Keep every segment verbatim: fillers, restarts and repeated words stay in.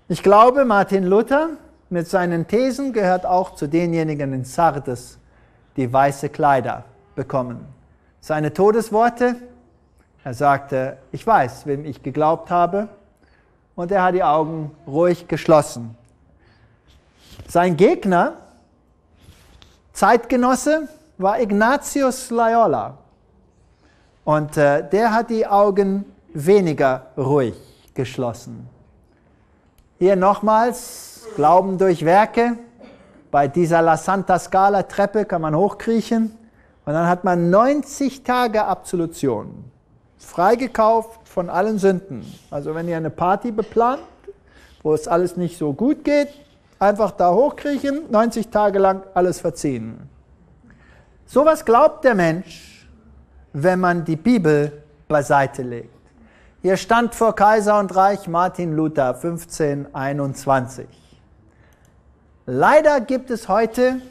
Ich glaube, Martin Luther mit seinen Thesen gehört auch zu denjenigen in Sardes, die weiße Kleider bekommen. Seine Todesworte, er sagte, ich weiß, wem ich geglaubt habe, und er hat die Augen ruhig geschlossen. Sein Gegner, Zeitgenosse, war Ignatius Loyola, und äh, der hat die Augen weniger ruhig geschlossen. Hier nochmals, Glauben durch Werke. Bei dieser La Santa Scala Treppe kann man hochkriechen und dann hat man neunzig Tage Absolution. Freigekauft von allen Sünden. Also wenn ihr eine Party beplant, wo es alles nicht so gut geht, einfach da hochkriechen, neunzig Tage lang alles verziehen. Sowas glaubt der Mensch, wenn man die Bibel beiseite legt. Hier stand vor Kaiser und Reich Martin Luther fünfzehnhunderteinundzwanzig. Leider gibt es heute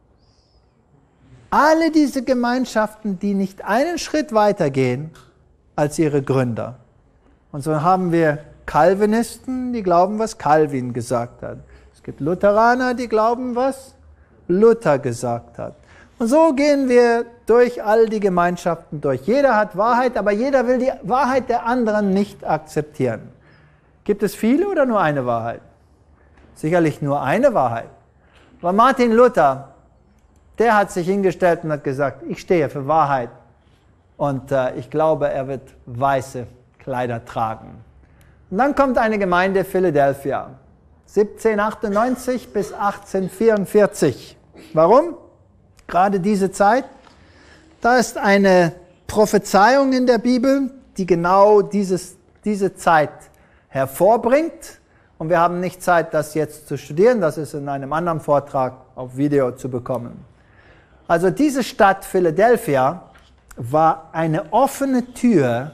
alle diese Gemeinschaften, die nicht einen Schritt weiter gehen als ihre Gründer. Und so haben wir Calvinisten, die glauben, was Calvin gesagt hat. Es gibt Lutheraner, die glauben, was Luther gesagt hat. Und so gehen wir durch all die Gemeinschaften durch. Jeder hat Wahrheit, aber jeder will die Wahrheit der anderen nicht akzeptieren. Gibt es viele oder nur eine Wahrheit? Sicherlich nur eine Wahrheit. Aber Martin Luther, der hat sich hingestellt und hat gesagt, ich stehe für Wahrheit. Und äh, ich glaube, er wird weiße Kleider tragen. Und dann kommt eine Gemeinde Philadelphia, siebzehnhundertachtundneunzig bis achtzehnhundertvierundvierzig. Warum? Gerade diese Zeit, da ist eine Prophezeiung in der Bibel, die genau dieses, diese Zeit hervorbringt. Und wir haben nicht Zeit, das jetzt zu studieren, das ist in einem anderen Vortrag auf Video zu bekommen. Also diese Stadt Philadelphia war eine offene Tür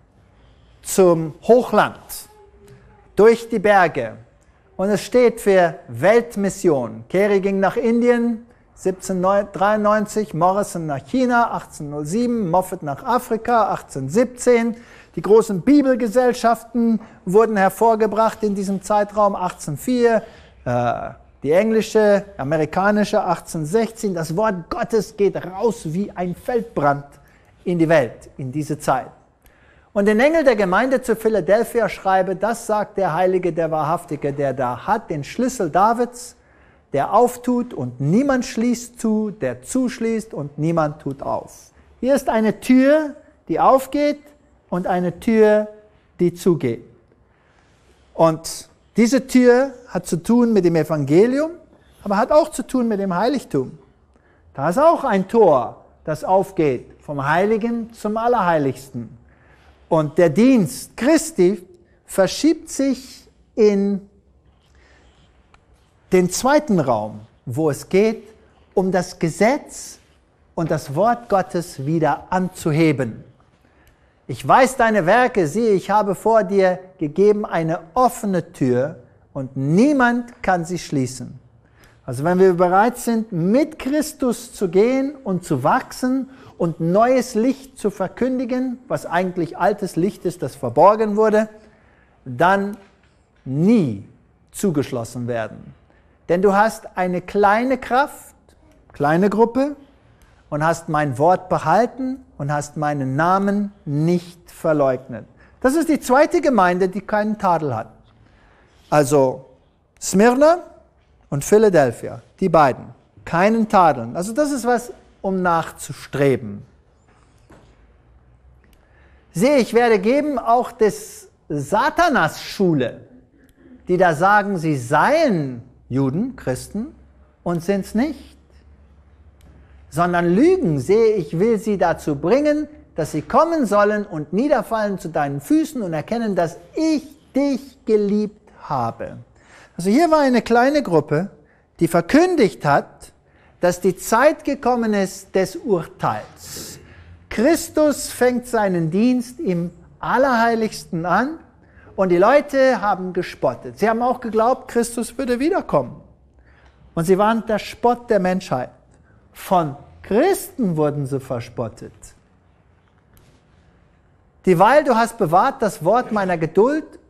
zum Hochland, durch die Berge. Und es steht für Weltmission. Carey ging nach Indien, siebzehnhundertdreiundneunzig, Morrison nach China, achtzehnhundertsieben, Moffat nach Afrika, achtzehnhundertsiebzehn. Die großen Bibelgesellschaften wurden hervorgebracht in diesem Zeitraum, achtzehnhundertvier, äh, die englische, amerikanische, achtzehnhundertsechzehn. Das Wort Gottes geht raus wie ein Feldbrand in die Welt, in diese Zeit. Und den Engel der Gemeinde zu Philadelphia schreibe, das sagt der Heilige, der Wahrhaftige, der da hat den Schlüssel Davids, der auftut und niemand schließt zu, der zuschließt und niemand tut auf. Hier ist eine Tür, die aufgeht und eine Tür, die zugeht. Und diese Tür hat zu tun mit dem Evangelium, aber hat auch zu tun mit dem Heiligtum. Da ist auch ein Tor, das aufgeht vom Heiligen zum Allerheiligsten. Und der Dienst Christi verschiebt sich in den zweiten Raum, wo es geht, um das Gesetz und das Wort Gottes wieder anzuheben. Ich weiß deine Werke, siehe, ich habe vor dir gegeben eine offene Tür und niemand kann sie schließen. Also wenn wir bereit sind, mit Christus zu gehen und zu wachsen und neues Licht zu verkündigen, was eigentlich altes Licht ist, das verborgen wurde, dann nie zugeschlossen werden. Denn du hast eine kleine Kraft, kleine Gruppe, und hast mein Wort behalten und hast meinen Namen nicht verleugnet. Das ist die zweite Gemeinde, die keinen Tadel hat. Also Smyrna und Philadelphia, die beiden, keinen Tadeln. Also das ist was, um nachzustreben. Sehe, ich werde geben auch des Satanas Schule, die da sagen, sie seien Juden, Christen, und sind es nicht. Sondern lügen, sehe, ich will sie dazu bringen, dass sie kommen sollen und niederfallen zu deinen Füßen und erkennen, dass ich dich geliebt habe. Also hier war eine kleine Gruppe, die verkündigt hat, dass die Zeit gekommen ist des Urteils. Christus fängt seinen Dienst im Allerheiligsten an und die Leute haben gespottet. Sie haben auch geglaubt, Christus würde wiederkommen. Und sie waren der Spott der Menschheit. Von Christen wurden sie verspottet. Dieweil du hast bewahrt das Wort meiner Geduld